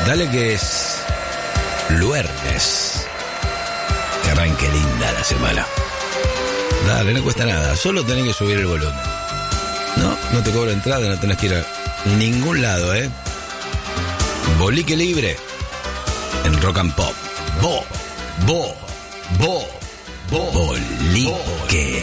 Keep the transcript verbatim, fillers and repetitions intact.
Dale que es luernes. Que arranque linda la semana. Dale, no cuesta nada. Solo tenés que subir el volumen. No, no te cobro entrada, no tenés que ir a ningún lado, ¿eh? Boliche libre en Rock and Pop. Bo, bo, bo, bo. Boliche.